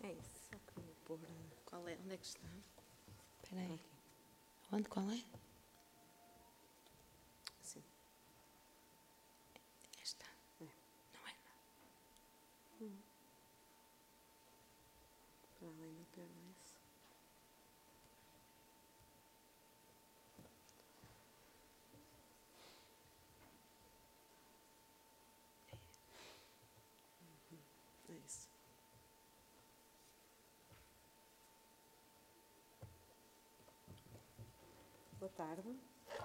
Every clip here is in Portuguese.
É isso, só que vou pôr. Qual é? Onde é que está? Espera aí. Onde? Qual é? Sim. Esta. É. Não é? Para além da perna, é isso. É isso. Boa tarde.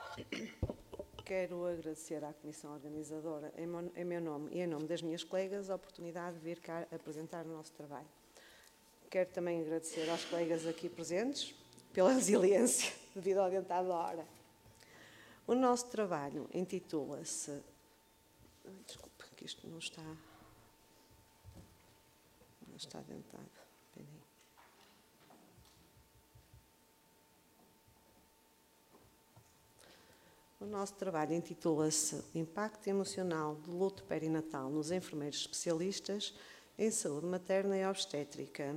Quero agradecer à Comissão Organizadora, em meu nome e em nome das minhas colegas, a oportunidade de vir cá apresentar o nosso trabalho. Quero também agradecer aos colegas aqui presentes pela resiliência devido ao adiantado da hora. O nosso trabalho intitula-se... Desculpe, que isto não está adiantado. Espera aí. O nosso trabalho intitula-se Impacto Emocional do Luto Perinatal nos Enfermeiros Especialistas em Saúde Materna e Obstétrica.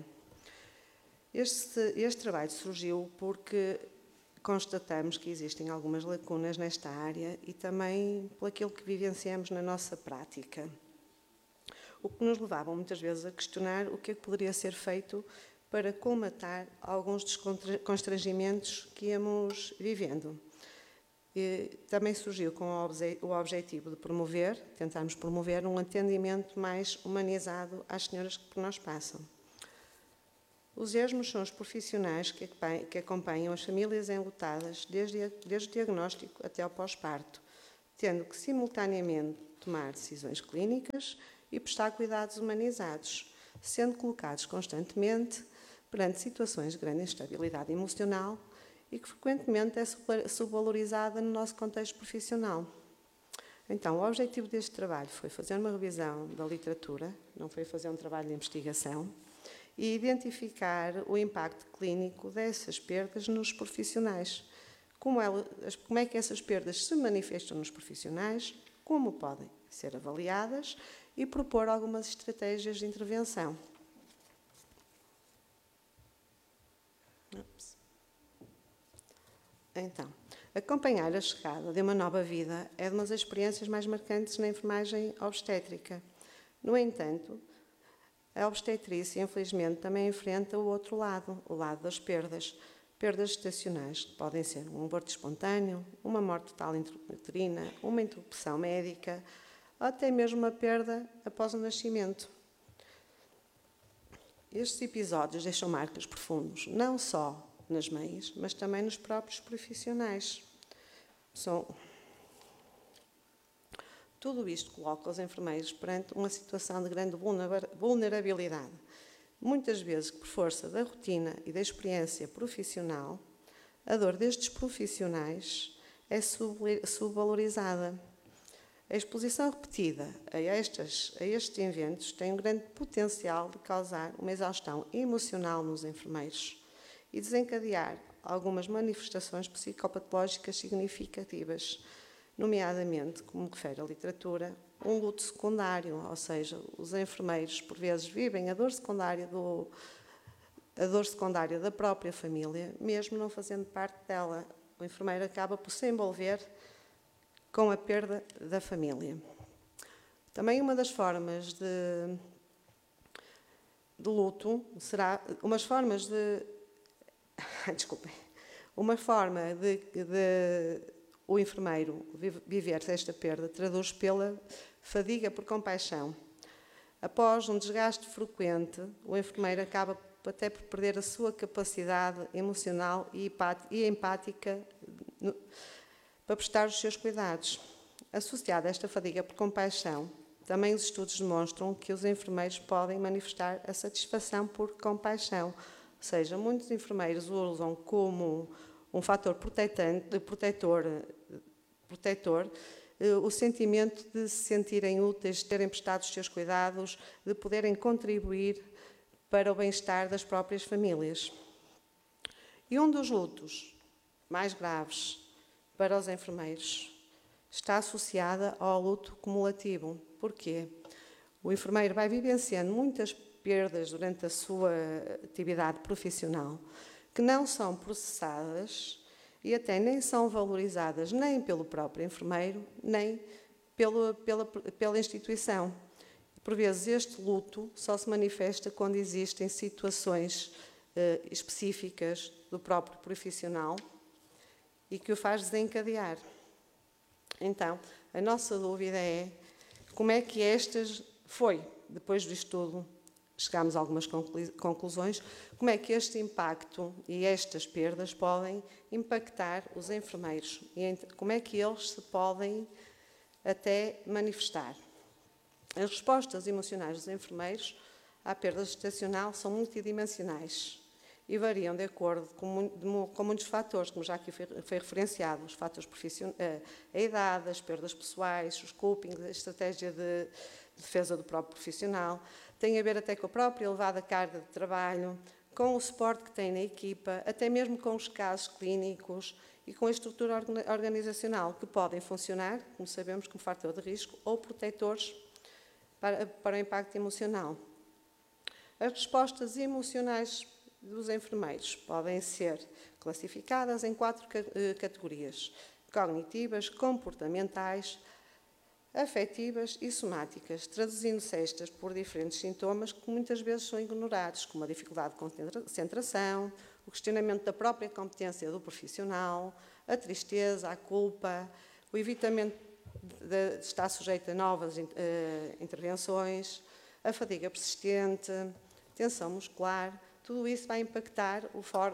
Este trabalho surgiu porque constatamos que existem algumas lacunas nesta área e também por aquilo que vivenciamos na nossa prática. O que nos levava muitas vezes a questionar o que é que poderia ser feito para colmatar alguns dos constrangimentos que íamos vivendo. E também surgiu com o objetivo de tentarmos promover um atendimento mais humanizado às senhoras que por nós passam. Os ESMOs são os profissionais que acompanham as famílias enlutadas desde o diagnóstico até ao pós-parto, tendo que simultaneamente tomar decisões clínicas e prestar cuidados humanizados, sendo colocados constantemente perante situações de grande instabilidade emocional e que frequentemente é subvalorizada no nosso contexto profissional. Então, o objetivo deste trabalho foi fazer uma revisão da literatura, não foi fazer um trabalho de investigação, e identificar o impacto clínico dessas perdas nos profissionais. Como é que essas perdas se manifestam nos profissionais, como podem ser avaliadas e propor algumas estratégias de intervenção. Então, acompanhar a chegada de uma nova vida é de uma das experiências mais marcantes na enfermagem obstétrica. No entanto, a obstetrícia, infelizmente, também enfrenta o outro lado, o lado das perdas. Perdas gestacionais, que podem ser um aborto espontâneo, uma morte total intrauterina, uma interrupção médica, ou até mesmo uma perda após o nascimento. Estes episódios deixam marcas profundas, não só nas mães, mas também nos próprios profissionais. Tudo isto coloca os enfermeiros perante uma situação de grande vulnerabilidade. Muitas vezes, por força da rotina e da experiência profissional, a dor destes profissionais é subvalorizada. A exposição repetida a estes eventos tem um grande potencial de causar uma exaustão emocional nos enfermeiros e desencadear algumas manifestações psicopatológicas significativas, nomeadamente, como refere a literatura, um luto secundário, ou seja, os enfermeiros, por vezes, vivem a dor secundária da própria família, mesmo não fazendo parte dela. O enfermeiro acaba por se envolver com a perda da família. Também uma das formas de luto será... Uma forma de o enfermeiro viver esta perda traduz pela fadiga por compaixão. Após um desgaste frequente, o enfermeiro acaba até por perder a sua capacidade emocional e empática para prestar os seus cuidados. Associada a esta fadiga por compaixão, também os estudos demonstram que os enfermeiros podem manifestar a satisfação por compaixão. Ou seja, muitos enfermeiros o usam como um fator protetor, o sentimento de se sentirem úteis, de terem prestado os seus cuidados, de poderem contribuir para o bem-estar das próprias famílias. E um dos lutos mais graves para os enfermeiros está associada ao luto cumulativo. Porquê? O enfermeiro vai vivenciando muitas perdas durante a sua atividade profissional, que não são processadas e até nem são valorizadas nem pelo próprio enfermeiro, nem pela instituição. Por vezes, este luto só se manifesta quando existem situações específicas do próprio profissional e que o faz desencadear. Então, a nossa dúvida é como é que depois do estudo, chegámos a algumas conclusões, como é que este impacto e estas perdas podem impactar os enfermeiros e como é que eles se podem até manifestar. As respostas emocionais dos enfermeiros à perda gestacional são multidimensionais e variam de acordo com muitos fatores, como já aqui foi referenciado, os fatores profissionais, a idade, as perdas pessoais, os coping, a estratégia de defesa do próprio profissional, tem a ver até com a própria elevada carga de trabalho, com o suporte que tem na equipa, até mesmo com os casos clínicos e com a estrutura organizacional, que podem funcionar, como sabemos, como fator de risco ou protetores para o impacto emocional. As respostas emocionais dos enfermeiros podem ser classificadas em 4 categorias: cognitivas, comportamentais, afetivas e somáticas, traduzindo-se estas por diferentes sintomas que muitas vezes são ignorados, como a dificuldade de concentração, o questionamento da própria competência do profissional, a tristeza, a culpa, o evitamento de estar sujeito a novas intervenções, a fadiga persistente, tensão muscular. Tudo isso vai impactar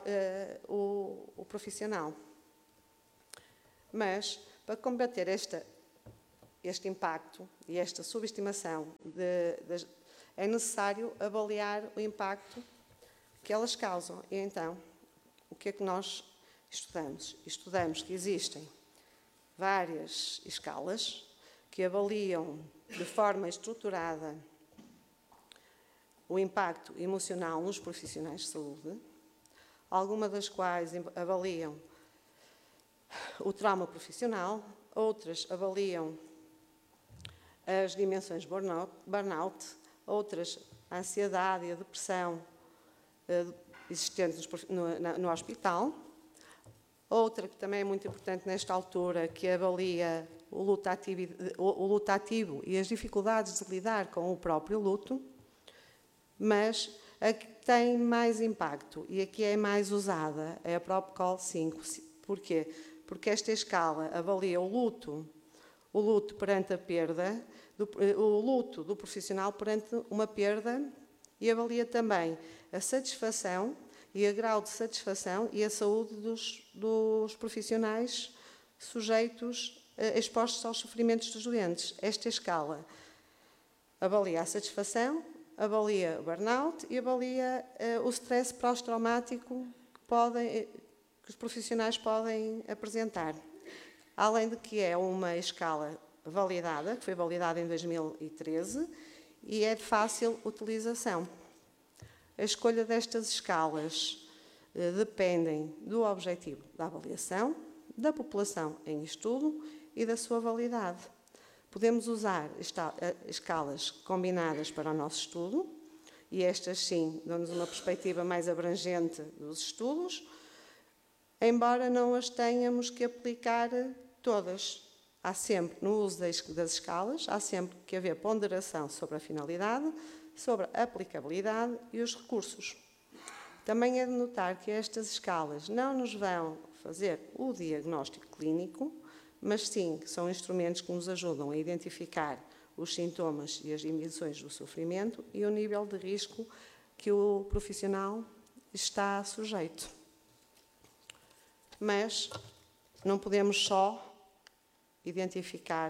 o profissional. Mas, para combater este impacto e esta subestimação, é necessário avaliar o impacto que elas causam. E então, o que é que nós estudamos? Estudamos que existem várias escalas que avaliam de forma estruturada o impacto emocional nos profissionais de saúde, algumas das quais avaliam o trauma profissional, outras avaliam as dimensões burnout, outras a ansiedade e a depressão existentes no hospital, outra que também é muito importante nesta altura, que avalia o luto ativo e as dificuldades de lidar com o próprio luto, mas a que tem mais impacto e a que é mais usada é a Propcol 5. Porquê? Porque esta escala avalia o luto perante a perda, o luto do profissional perante uma perda e avalia também a satisfação e o grau de satisfação e a saúde dos profissionais expostos aos sofrimentos dos doentes. Esta escala avalia a satisfação, avalia o burnout e avalia o stress pós-traumático que os profissionais podem apresentar. Além de que é uma escala validada, que foi validada em 2013, e é de fácil utilização. A escolha destas escalas dependem do objetivo da avaliação, da população em estudo e da sua validade. Podemos usar escalas combinadas para o nosso estudo, e estas sim dão-nos uma perspectiva mais abrangente dos estudos, embora não as tenhamos que aplicar todas. Há sempre, no uso das escalas, há sempre que haver ponderação sobre a finalidade, sobre a aplicabilidade e os recursos. Também é de notar que estas escalas não nos vão fazer o diagnóstico clínico, mas sim são instrumentos que nos ajudam a identificar os sintomas e as dimensões do sofrimento e o nível de risco que o profissional está sujeito. Mas não podemos só identificar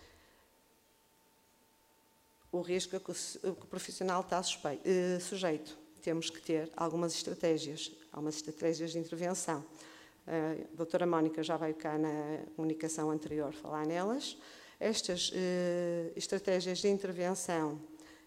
o risco a que o profissional está sujeito. Temos que ter algumas estratégias de intervenção. A doutora Mónica já veio cá na comunicação anterior falar nelas. Estas estratégias de intervenção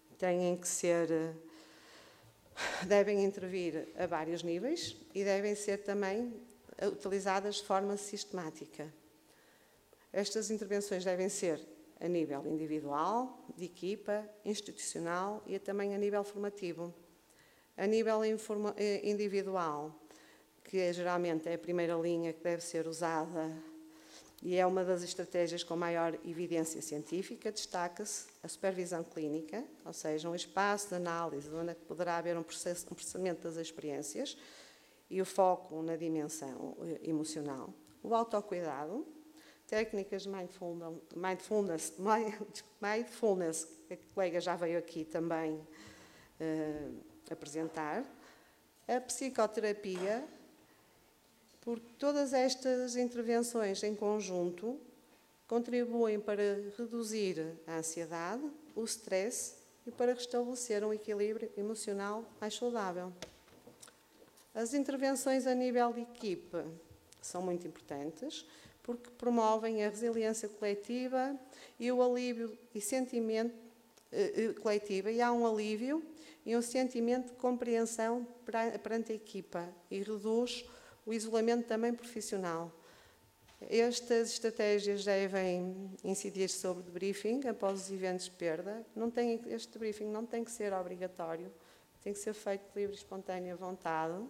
devem intervir a vários níveis e devem ser também utilizadas de forma sistemática. Estas intervenções devem ser a nível individual, de equipa, institucional e também a nível formativo. A nível individual, que geralmente é a primeira linha que deve ser usada e é uma das estratégias com maior evidência científica, destaca-se a supervisão clínica, ou seja, um espaço de análise onde poderá haver um processamento das experiências e o foco na dimensão emocional. O autocuidado, técnicas de mindfulness, que a colega já veio aqui também apresentar. A psicoterapia, porque todas estas intervenções em conjunto contribuem para reduzir a ansiedade, o stress e para restabelecer um equilíbrio emocional mais saudável. As intervenções a nível de equipe são muito importantes porque promovem a resiliência coletiva e o alívio e sentimento coletiva, e há um alívio e um sentimento de compreensão perante a equipa e reduz o isolamento também profissional. Estas estratégias devem incidir sobre o debriefing após os eventos de perda. Este debriefing não tem que ser obrigatório, tem que ser feito de livre e espontânea vontade.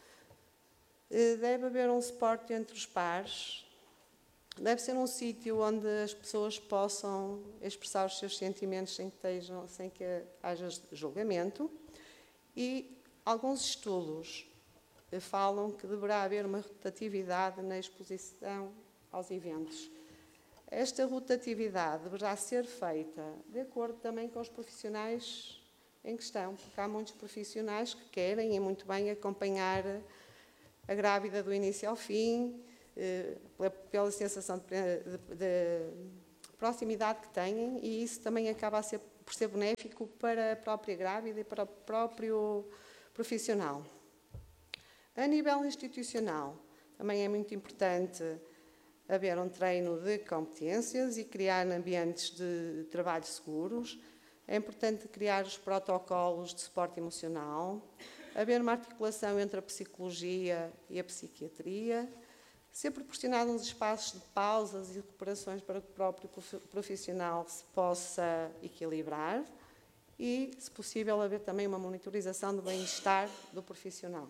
Deve haver um suporte entre os pares. Deve ser um sítio onde as pessoas possam expressar os seus sentimentos sem que haja julgamento. E alguns estudos falam que deverá haver uma rotatividade na exposição aos eventos. Esta rotatividade deverá ser feita de acordo também com os profissionais em questão, porque há muitos profissionais que querem e muito bem acompanhar a grávida do início ao fim, pela sensação de proximidade que têm, e isso também acaba por ser benéfico para a própria grávida e para o próprio profissional. A nível institucional, também é muito importante haver um treino de competências e criar ambientes de trabalho seguros. É importante criar os protocolos de suporte emocional, haver uma articulação entre a psicologia e a psiquiatria, ser proporcionado uns espaços de pausas e recuperações para que o próprio profissional se possa equilibrar e, se possível, haver também uma monitorização do bem-estar do profissional.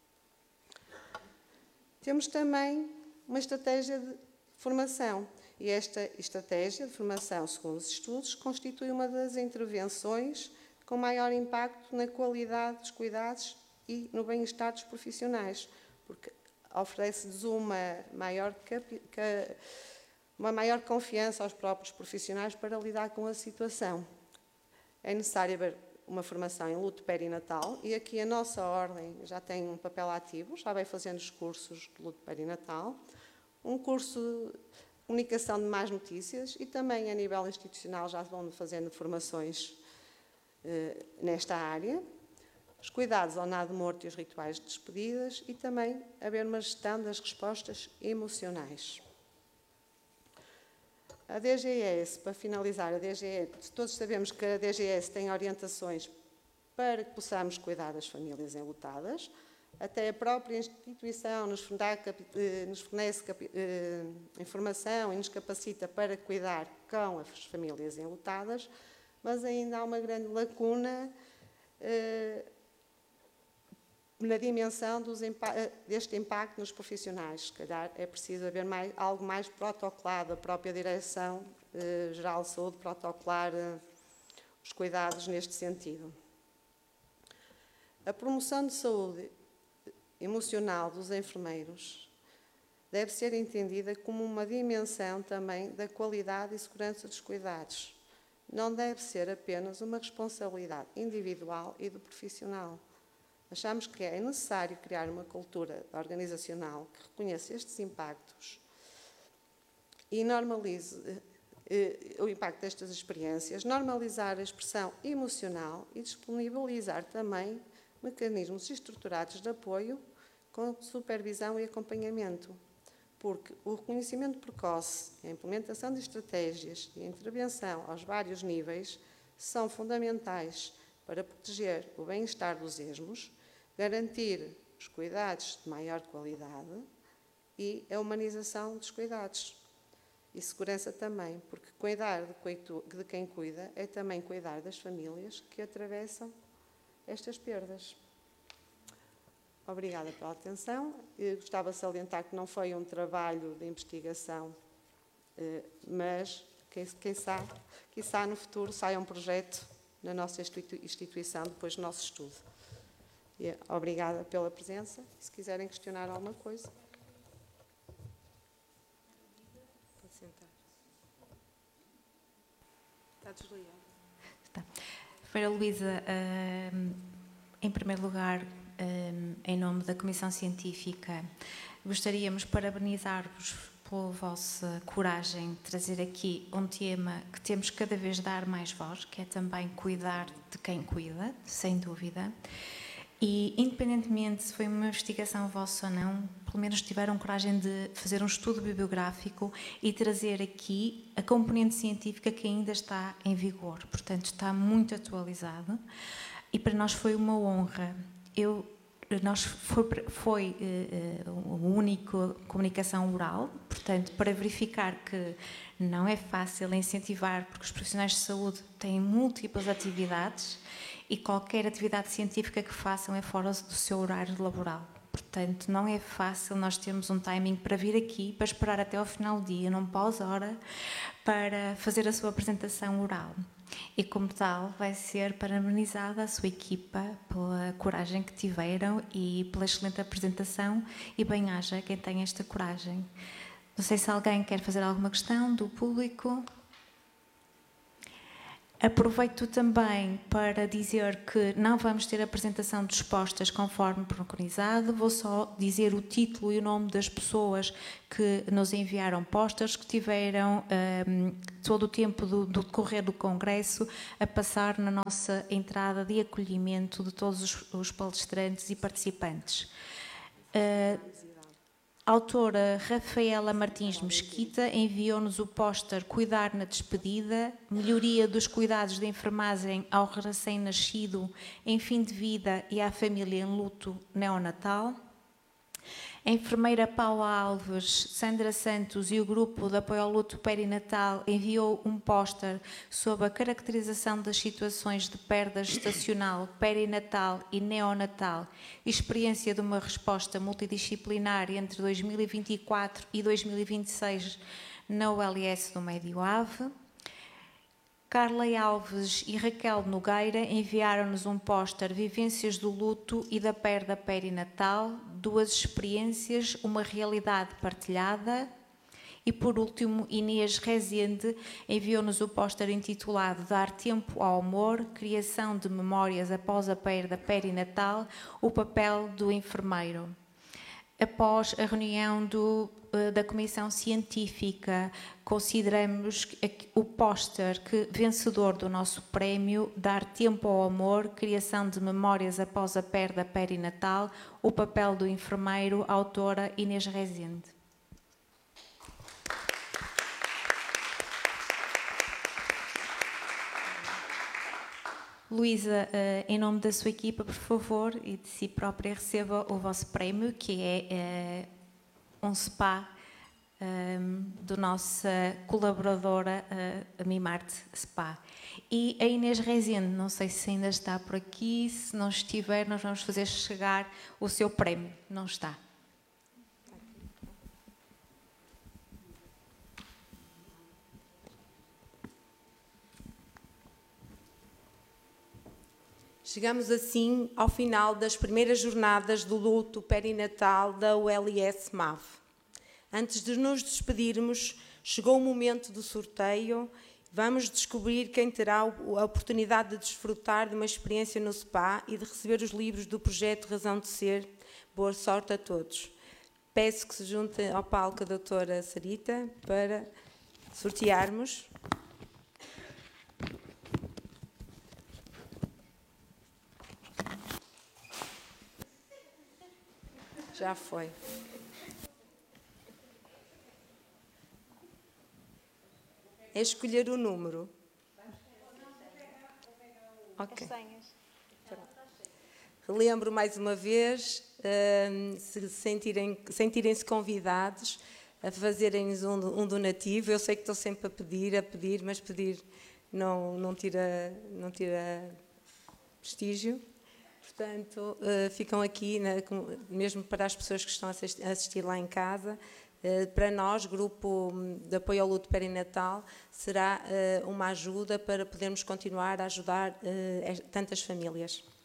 Temos também uma estratégia de formação, e esta estratégia de formação, segundo os estudos, constitui uma das intervenções com maior impacto na qualidade dos cuidados e no bem-estar dos profissionais, porque oferece-lhes uma maior confiança aos próprios profissionais para lidar com a situação. É necessário haver uma formação em luto perinatal, e aqui a nossa ordem já tem um papel ativo, já vai fazendo os cursos de luto perinatal, um curso de comunicação de más notícias, e também a nível institucional já vão fazendo formações nesta área, os cuidados ao nado morto e os rituais de despedidas, e também haver uma gestão das respostas emocionais. A DGS, para finalizar, todos sabemos que a DGS tem orientações para que possamos cuidar das famílias enlutadas. Até a própria instituição nos fornece informação e nos capacita para cuidar com as famílias enlutadas, mas ainda há uma grande lacuna na dimensão deste impacto nos profissionais. Se calhar é preciso haver algo mais protocolado, a própria Direção-Geral de Saúde protocolar os cuidados neste sentido. A promoção de saúde emocional dos enfermeiros deve ser entendida como uma dimensão também da qualidade e segurança dos cuidados. Não deve ser apenas uma responsabilidade individual e do profissional. Achamos que é necessário criar uma cultura organizacional que reconheça estes impactos e normalize o impacto destas experiências, normalizar a expressão emocional e disponibilizar também mecanismos estruturados de apoio com supervisão e acompanhamento, porque o reconhecimento precoce, a implementação de estratégias e a intervenção aos vários níveis são fundamentais para proteger o bem-estar dos esmos, garantir os cuidados de maior qualidade e a humanização dos cuidados. E segurança também, porque cuidar de quem cuida é também cuidar das famílias que atravessam estas perdas. Obrigada pela atenção. Eu gostava de salientar que não foi um trabalho de investigação, mas quem sabe, quiçá no futuro saia um projeto na nossa instituição depois do nosso estudo. E obrigada pela presença. Se quiserem questionar alguma coisa. Pode sentar. Está desligado. Está. Feira Luísa, em primeiro lugar, em nome da Comissão Científica, gostaríamos de parabenizar-vos pela vossa coragem de trazer aqui um tema que temos cada vez de dar mais voz, que é também cuidar de quem cuida, sem dúvida. E, independentemente se foi uma investigação vossa ou não, pelo menos tiveram coragem de fazer um estudo bibliográfico e trazer aqui a componente científica que ainda está em vigor. Portanto, está muito atualizado e para nós foi uma honra. Foi a única comunicação oral, portanto, para verificar que não é fácil incentivar, porque os profissionais de saúde têm múltiplas atividades e qualquer atividade científica que façam é fora do seu horário laboral. Portanto, não é fácil nós termos um timing para vir aqui, para esperar até ao final do dia, não pós-hora, para fazer a sua apresentação oral. E, como tal, vai ser parabenizada a sua equipa pela coragem que tiveram e pela excelente apresentação, e bem-haja quem tem esta coragem. Não sei se alguém quer fazer alguma questão do público. Aproveito também para dizer que não vamos ter apresentação de expostas conforme preconizado. Vou só dizer o título e o nome das pessoas que nos enviaram posters, que tiveram todo o tempo do decorrer do Congresso a passar na nossa entrada de acolhimento de todos os palestrantes e participantes. A autora Rafaela Martins Mesquita enviou-nos o póster Cuidar na Despedida, melhoria dos cuidados de enfermagem ao recém-nascido em fim de vida e à família em luto neonatal. A enfermeira Paula Alves, Sandra Santos e o grupo de apoio ao luto perinatal enviou um póster sobre a caracterização das situações de perda gestacional, perinatal e neonatal, experiência de uma resposta multidisciplinar entre 2024 e 2026 na ULS do Médio Ave. Carla Alves e Raquel Nogueira enviaram-nos um póster Vivências do Luto e da Perda Perinatal, duas experiências, uma realidade partilhada. E, por último, Inês Rezende enviou-nos o póster intitulado Dar Tempo ao Amor, Criação de Memórias após a Perda Perinatal, o papel do enfermeiro. Após a reunião da Comissão Científica, consideramos o póster vencedor do nosso prémio Dar Tempo ao Amor, Criação de Memórias após a Perda Perinatal, o papel do enfermeiro, autora Inês Rezende. Luísa, em nome da sua equipa, por favor, e de si própria, receba o vosso prémio, que é um spa da nossa colaboradora, a Mimarte Spa. E a Inês Rezende, não sei se ainda está por aqui, se não estiver, nós vamos fazer chegar o seu prémio. Não está. Chegamos assim ao final das primeiras jornadas do luto perinatal da ULS MAV. Antes de nos despedirmos, chegou o momento do sorteio. Vamos descobrir quem terá a oportunidade de desfrutar de uma experiência no SPA e de receber os livros do projeto Razão de Ser. Boa sorte a todos. Peço que se junte ao palco a doutora Sarita para sortearmos. Já foi. É escolher o número. Ok. Relembro mais uma vez, se sentirem-se convidados, a fazerem-nos um donativo. Eu sei que estou sempre a pedir, mas pedir não tira prestígio. Portanto, ficam aqui, mesmo para as pessoas que estão a assistir lá em casa, para nós, Grupo de Apoio ao Luto Perinatal, será uma ajuda para podermos continuar a ajudar tantas famílias.